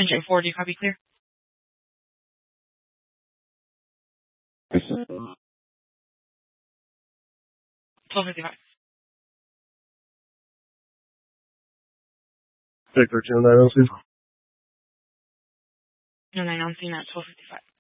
Engine 4, do you copy clear? Yes. 1255. Take 1309 on scene. 09 on scene at 1255.